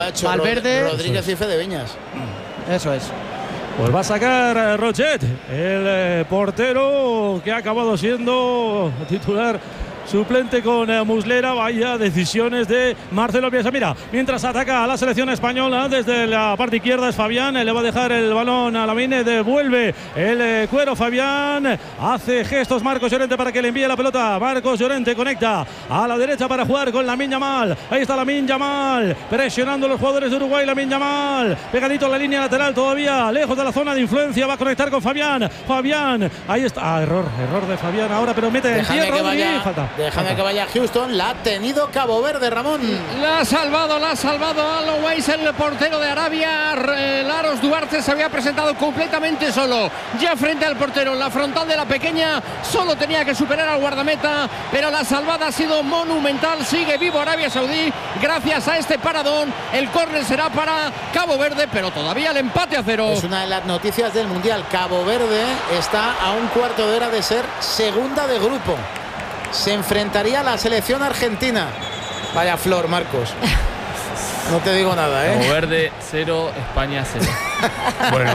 Valverde, Rodríguez y Fede Viñas. Eso es. Pues va a sacar Rochet, el portero que ha acabado siendo titular suplente con Muslera. Vaya decisiones de Marcelo Bielsa. Mira, mientras ataca a la selección española desde la parte izquierda es Fabián, le va a dejar el balón a Lamine, devuelve el cuero Fabián, hace gestos Marcos Llorente para que le envíe la pelota. Marcos Llorente conecta a la derecha para jugar con Lamine Yamal. Ahí está Lamine Yamal presionando a los jugadores de Uruguay. Lamine Yamal pegadito a la línea lateral, todavía lejos de la zona de influencia, va a conectar con Fabián. Fabián, ahí está, error de Fabián ahora, pero mete el pie Rodri, falta. Déjame que vaya Houston. La ha tenido Cabo Verde, Ramón. La ha salvado Alois, el portero de Arabia. Laros Duarte se había presentado completamente solo, ya frente al portero, en la frontal de la pequeña. Solo tenía que superar al guardameta, pero la salvada ha sido monumental. Sigue vivo Arabia Saudí gracias a este paradón. El córner será para Cabo Verde, pero todavía el empate a 0. Es una de las noticias del Mundial. Cabo Verde está a un cuarto de hora de ser segunda de grupo. Se enfrentaría a la selección argentina. Vaya flor, Marcos. No te digo nada, ¿eh? Cabo Verde 0, España 0. Bueno,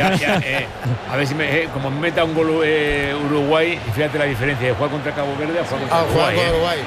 a ver si como me meta un gol Uruguay, y fíjate la diferencia de jugar contra Cabo Verde a jugar contra Uruguay.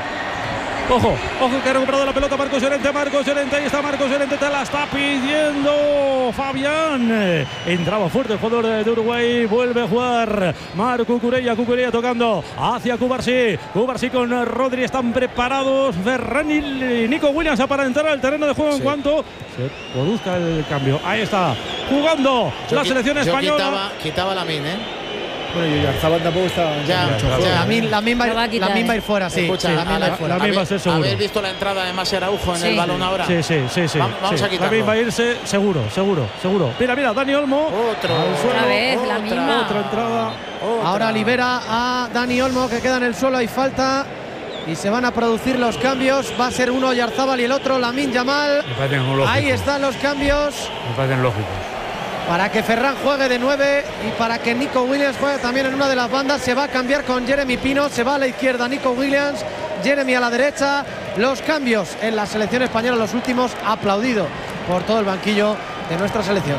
Ojo que ha recuperado la pelota Marcos Llorente, ahí está Marcos Llorente, te la está pidiendo Fabián. Entraba fuerte el jugador de Uruguay, vuelve a jugar Marc Cucurella tocando hacia Cubarsí con Rodri, están preparados Ferran y Nico Williams para entrar al terreno de juego en cuanto se produzca el cambio. Ahí está jugando la selección española. Quitaba la min, Bueno, y Arzabal tampoco está. La misma va a ir fuera, sí. Escucha, la misma va a ser seguro. ¿Habéis visto la entrada de Masi Araujo en el balón ahora? Sí. Vamos a quitarlo. La misma va a irse seguro. Mira, Dani Olmo. Otra vez, la misma. Otra entrada. Ahora libera a Dani Olmo, que queda en el suelo, hay falta. Y se van a producir los cambios. Va a ser uno Oyarzabal y el otro Lamine Yamal. Ahí están los cambios. Me parecen lógicos. Para que Ferran juegue de 9 y para que Nico Williams juegue también en una de las bandas. Se va a cambiar con Jeremy Pino, se va a la izquierda Nico Williams, Jeremy a la derecha. Los cambios en la selección española, los últimos, aplaudido por todo el banquillo de nuestra selección.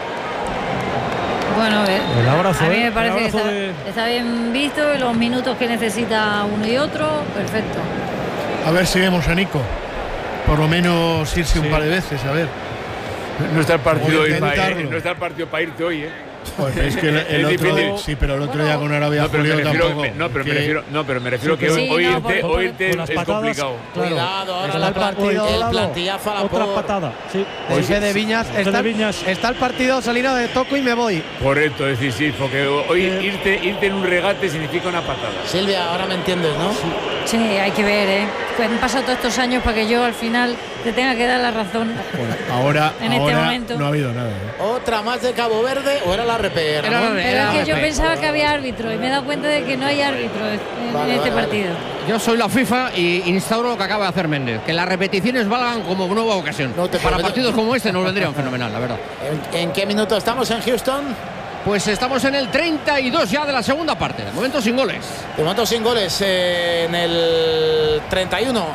Bueno, a ver, el abrazo, a mí me parece que está bien visto, los minutos que necesita uno y otro, perfecto. A ver si vemos a Nico, por lo menos irse un par de veces, a ver. No está el partido para irte hoy, ¿eh? Pues es que el otro, sí, pero el otro día con Arabia Julio tampoco. Pero me refiero que hoy irte es complicado. Cuidado, ahora el plantillazo a la otra patada. Sí. De Viñas. Está el partido salido de toco y me voy. Correcto, es decir, sí, porque hoy irte en un regate significa una patada. Silvia, ahora me entiendes, ¿no? Sí, hay que ver, ¿eh? Pues han pasado todos estos años para que yo al final te tenga que dar la razón. Bueno, ahora este momento no ha habido nada, ¿eh? Otra más de Cabo Verde, o era la RP. Pero es que yo pensaba que había árbitro y me he dado cuenta de que no hay árbitro en este partido. Yo soy la FIFA y instauro lo que acaba de hacer Méndez, que las repeticiones valgan como nueva ocasión. Para partidos como este nos vendrían fenomenal, la verdad. ¿En qué minuto estamos en Houston? Pues estamos en el 32 ya de la segunda parte. De momento sin goles. De momento sin goles en el 31.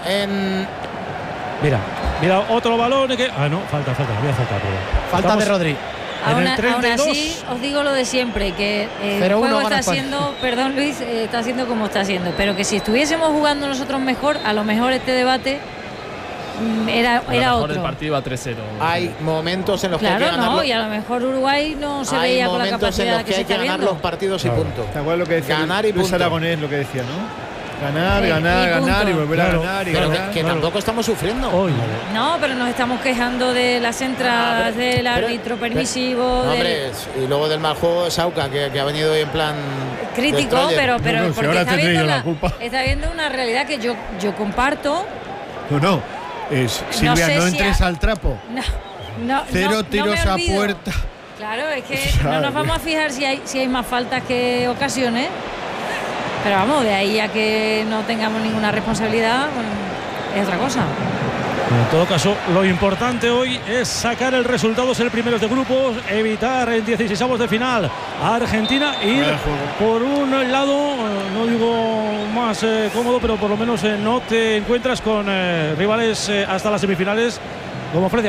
Mira, otro balón que... no, falta, había falta. Falta de Rodri. Aún así, os digo lo de siempre, que el juego está siendo, perdón Luis, está siendo como está siendo, pero que si estuviésemos jugando nosotros mejor, a lo mejor este debate era otro. El partido a 3-0. Hay momentos en los que hay que ganar. Y a lo mejor Uruguay no se veía con la capacidad que se está viendo. Hay momentos en los que hay que ganar los partidos y punto. ¿Te acuerdas lo que decía ganar y Luis Aragonés, lo que decía, ¿no? Ganar y volver a ganar y ganar. Que tampoco estamos sufriendo. Hoy. No, pero nos estamos quejando de las entradas, del árbitro permisivo. Y luego del mal juego de Sauca, que ha venido hoy en plan crítico, pero porque está viendo una realidad que yo comparto. Silvia, no entres al trapo. No, 0 tiros a puerta. Claro, es que no nos vamos a fijar si hay más faltas que ocasiones. Pero vamos, de ahí a que no tengamos ninguna responsabilidad, es otra cosa. En todo caso, lo importante hoy es sacar el resultado, ser primeros de grupos, evitar en 16avos de final a Argentina e ir por un lado, no digo más cómodo, pero por lo menos no te encuentras con rivales hasta las semifinales como Francia.